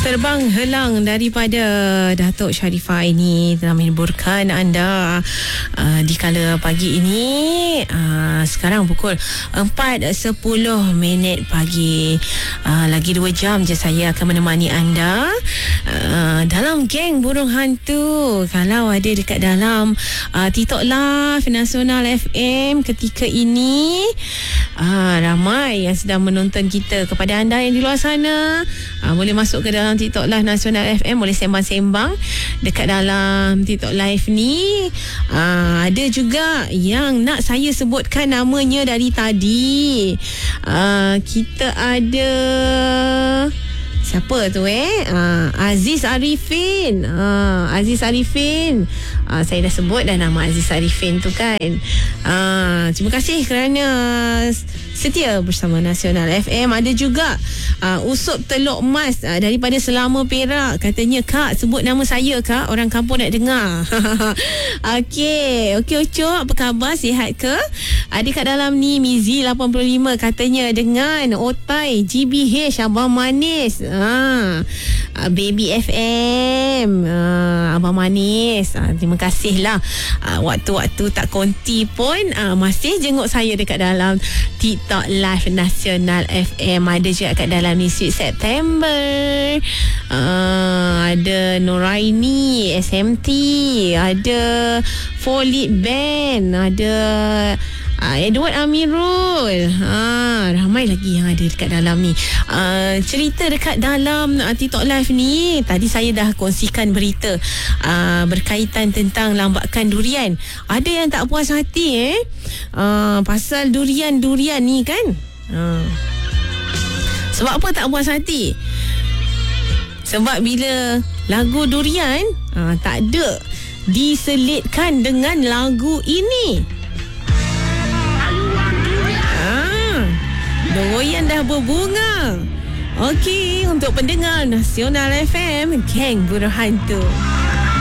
Terbang helang daripada Datuk Sharifah ini telah menghiburkan anda di kala pagi ini. Sekarang pukul 4.10 pagi. Lagi 2 jam je saya akan menemani anda dalam geng burung hantu. Kalau ada dekat dalam TikTok Live Nasional FM ketika ini, ramai yang sedang menonton kita. Kepada anda yang di luar sana, boleh masuk ke dalam TikTok Live Nasional FM, boleh sembang-sembang dekat dalam TikTok Live ni. Ada juga yang nak saya sebutkan namanya dari tadi. Kita ada siapa tu Aziz Arifin. Aziz Arifin. Saya dah sebut dah nama Aziz Arifin tu kan. Terima kasih kerana setia bersama Nasional FM. Ada juga Usup Teluk Mas daripada Selama Perak. Katanya, Kak, sebut nama saya, Kak. Orang kampung nak dengar. Okey Ucup, apa khabar? Sihat ke? Ada kat dalam ni Mizi 85 katanya dengan Otai GBH Abang Manis. Baby FM, Abang Manis. Terima kasih lah. Waktu-waktu tak konti pun masih jenguk saya dekat dalam TikTok Live Nasional FM. Ada juga kat dalam ni Sweet September, ada Noraini SMT, ada Folit Band, ada Edward Amirul. Ramai lagi yang ada dekat dalam ni. Cerita dekat dalam TikTok Live ni, tadi saya dah kongsikan berita berkaitan tentang lambakan durian. Ada yang tak puas hati pasal durian ni kan. Sebab apa tak puas hati? Sebab bila lagu durian tak ada diselitkan dengan lagu ini. Durian dah berbunga. Okey, untuk pendengar Nasional FM, geng burung hantu.